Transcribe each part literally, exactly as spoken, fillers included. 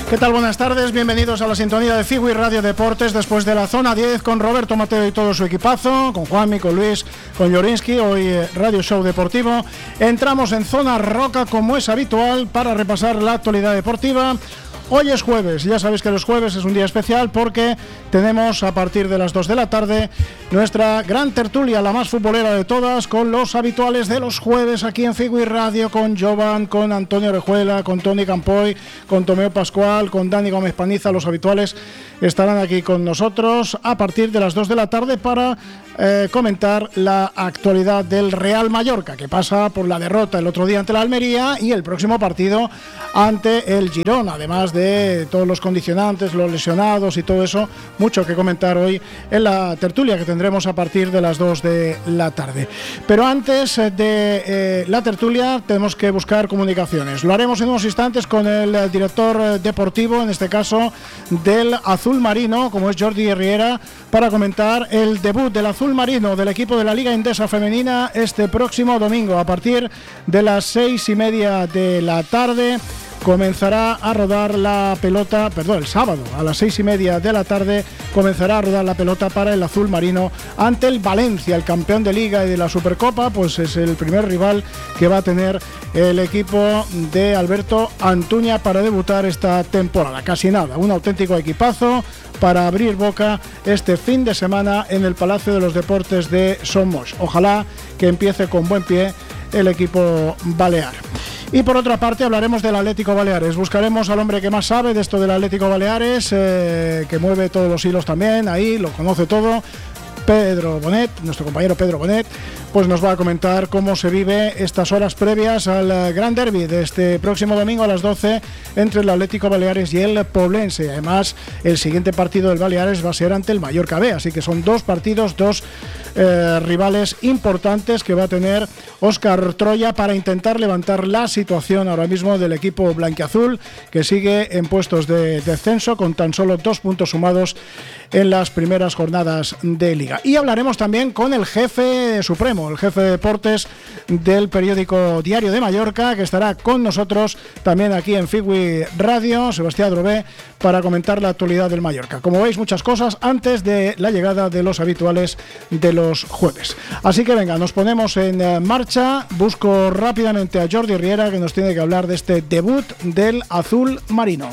¿Qué tal? Buenas tardes, bienvenidos a la sintonía de Figui Radio Deportes después de la zona diez con Roberto Mateo y todo su equipazo, con Juanmi, con Luis, con Llorinski, hoy eh, Radio Show Deportivo. Entramos en Zona Roca como es habitual para repasar la actualidad deportiva. Hoy es jueves, ya sabéis que los jueves es un día especial porque tenemos a partir de las dos de la tarde nuestra gran tertulia, la más futbolera de todas, con los habituales de los jueves aquí en Figui Radio, con Jovan, con Antonio Orejuela, con Toni Campoy, con Tomeo Pascual, con Dani Gómez Paniza. Los habituales estarán aquí con nosotros a partir de las dos de la tarde para eh, comentar la actualidad del Real Mallorca, que pasa por la derrota el otro día ante la Almería y el próximo partido ante el Girona, además de todos los condicionantes, los lesionados y todo eso. Mucho que comentar hoy en la tertulia que tendremos a partir de las dos de la tarde. Pero antes de eh, la tertulia tenemos que buscar comunicaciones. Lo haremos en unos instantes con el director deportivo, en este caso del Azul Marino, como es Jordi Riera, para comentar el debut del Azul Marino del equipo de la Liga Endesa Femenina este próximo domingo a partir de las seis y media de la tarde. Comenzará a rodar la pelota, perdón, el sábado a las seis y media de la tarde comenzará a rodar la pelota para el Azul Marino ante el Valencia, el campeón de Liga y de la Supercopa. Pues es el primer rival que va a tener el equipo de Alberto Antuña para debutar esta temporada. Casi nada, un auténtico equipazo para abrir boca este fin de semana en el Palacio de los Deportes de Somos. Ojalá que empiece con buen pie el equipo balear. Y por otra parte hablaremos del Atlético Baleares. Buscaremos al hombre que más sabe de esto del Atlético Baleares, eh, que mueve todos los hilos también, ahí lo conoce todo. Pedro Bonet, nuestro compañero Pedro Bonet, pues nos va a comentar cómo se vive estas horas previas al Gran Derbi de este próximo domingo a las doce entre el Atlético Baleares y el Poblense. Además, el siguiente partido del Baleares va a ser ante el Mallorca B, así que son dos partidos, dos eh, rivales importantes que va a tener Óscar Troya para intentar levantar la situación ahora mismo del equipo blanquiazul, que sigue en puestos de descenso con tan solo dos puntos sumados en las primeras jornadas de Liga. Y hablaremos también con el jefe supremo, el jefe de deportes del periódico Diario de Mallorca, que estará con nosotros también aquí en Figui Radio, Sebastián Drobé, para comentar la actualidad del Mallorca. Como veis, muchas cosas antes de la llegada de los habituales de los jueves. Así que venga, nos ponemos en marcha. Busco rápidamente a Jordi Riera, que nos tiene que hablar de este debut del Azul Marino.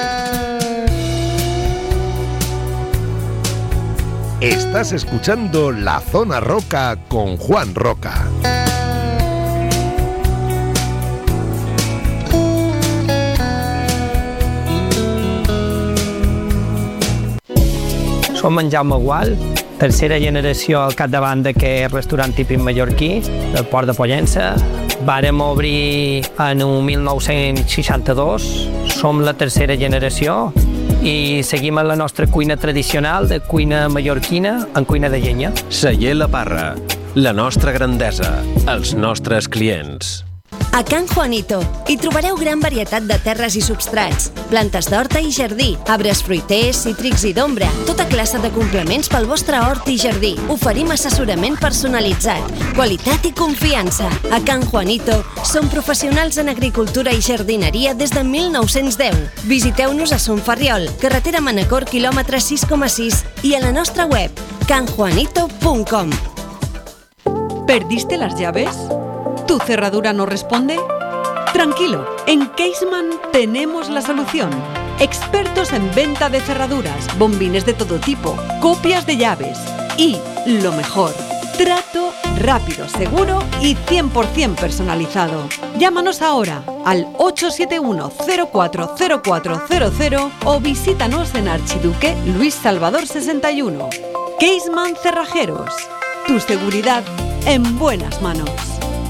Estás escuchando La Zona Roca con Juan Roca. Som en Jaume Gual, tercera generació al capdavant d'aquest restaurant típic mallorquí, del Port de Pollença. Vàrem obrir en el mil nou-cents seixanta-dos, som la tercera generació i seguim en la nostra cuina tradicional de cuina mallorquina en cuina de llenya. Celler La Parra, la nostra grandesa, els nostres clients. A Can Juanito hi trobareu gran varietat de terres i substrats, plantes d'horta i jardí, arbres fruiters, cítrics i d'ombra, tota classe de complements pel vostre hort i jardí. Oferim assessorament personalitzat, qualitat i confiança. A Can Juanito som professionals en agricultura i jardineria des de mil nou-cents deu. Visiteu-nos a Son Ferriol, carretera Manacor, quilòmetre sis coma sis, i a la nostra web can juanito punt com. ¿Perdiste las llaves? ¿Tu cerradura no responde? Tranquilo, en Caseman tenemos la solución. Expertos en venta de cerraduras, bombines de todo tipo, copias de llaves y, lo mejor, trato rápido, seguro y cien por ciento personalizado. Llámanos ahora al ocho siete uno cero cuatro cero cuatro cero cero o visítanos en Archiduque Luis Salvador sesenta y uno. Caseman Cerrajeros. Tu seguridad en buenas manos.